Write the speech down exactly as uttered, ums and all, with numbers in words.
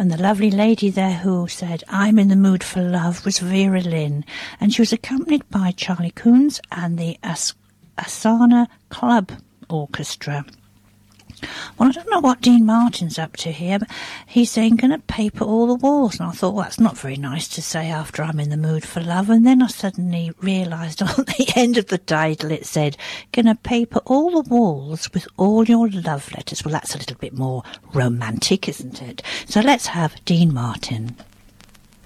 And the lovely lady there who said, I'm in the mood for love, was Vera Lynn. And she was accompanied by Charlie Coons and the As- Asana Club Orchestra. Well, I don't know what Dean Martin's up to here, but he's saying, gonna paper all the walls. And I thought, well, that's not very nice to say after I'm in the mood for love. And then I suddenly realised on the end of the title it said, gonna paper all the walls with all your love letters. Well, that's a little bit more romantic, isn't it? So let's have Dean Martin.